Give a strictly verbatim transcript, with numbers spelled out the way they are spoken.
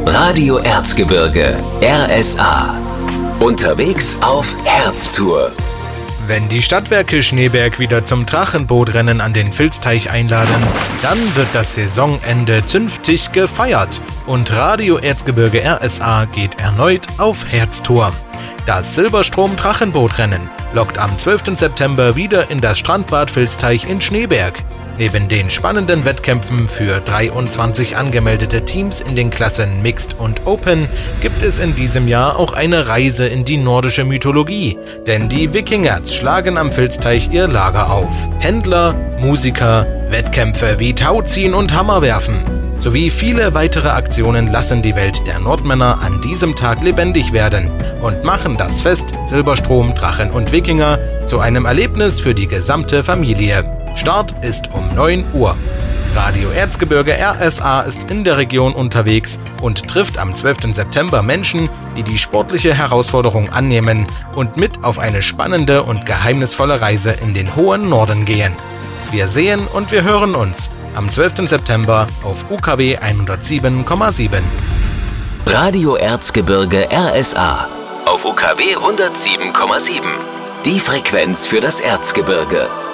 Radio Erzgebirge R S A. Unterwegs auf Herztour. Wenn die Stadtwerke Schneeberg wieder zum Drachenbootrennen an den Vilsteich einladen, dann wird das Saisonende zünftig gefeiert und Radio Erzgebirge R S A geht erneut auf Herztour. Das Silberstrom-Drachenbootrennen lockt am zwölften September wieder in das Strandbad Vilsteich in Schneeberg. Neben den spannenden Wettkämpfen für dreiundzwanzig angemeldete Teams in den Klassen Mixed und Open gibt es in diesem Jahr auch eine Reise in die nordische Mythologie. Denn die Wikingers schlagen am Vilsteich ihr Lager auf. Händler, Musiker, Wettkämpfe wie Tauziehen und Hammerwerfen sowie viele weitere Aktionen lassen die Welt der Nordmänner an diesem Tag lebendig werden und machen das Fest Silberstrom, Drachen und Wikinger zu einem Erlebnis für die gesamte Familie. Start ist um neun Uhr. Radio Erzgebirge R S A ist in der Region unterwegs und trifft am zwölften September Menschen, die die sportliche Herausforderung annehmen und mit auf eine spannende und geheimnisvolle Reise in den hohen Norden gehen. Wir sehen und wir hören uns am zwölften September auf U K W hundertsieben Komma sieben. Radio Erzgebirge R S A auf U K W hundertsieben Komma sieben. Die Frequenz für das Erzgebirge.